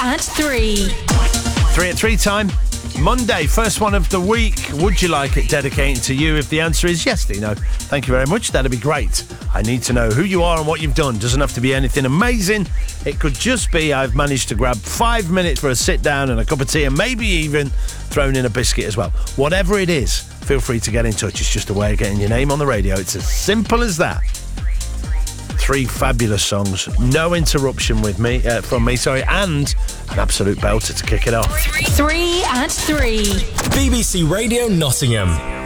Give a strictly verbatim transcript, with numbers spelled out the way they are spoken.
at three. Three at three time. Monday, first one of the week. Would you like it dedicated to you? If the answer is yes, Dino, thank you very much. That'd be great. I need to know who you are and what you've done. Doesn't have to be anything amazing. It could just be I've managed to grab five minutes for a sit down and a cup of tea and maybe even thrown in a biscuit as well. Whatever it is, feel free to get in touch. It's just a way of getting your name on the radio. It's as simple as that. Three fabulous songs, no interruption with me uh, from me, sorry, and an absolute belter to kick it off. Three at three. B B C Radio Nottingham.